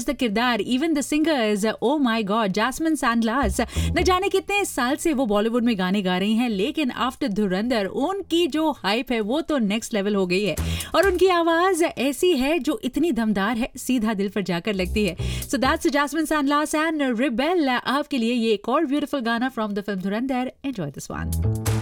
The किरदार, even the singers, oh my God, jasmine Sandlas न जाने कितने साल से वो बॉलीवुड में गाने गा रही हैं, लेकिन आफ्टर धुरंधर उनकी जो हाइप है वो तो नेक्स्ट लेवल हो गई है और उनकी आवाज ऐसी है जो इतनी दमदार है, सीधा दिल पर जाकर लगती है. So that's jasmine Sandlas and rebel. आपके लिए ये एक और ब्यूटीफुल गाना from the film Dhurandhar. Enjoy this one.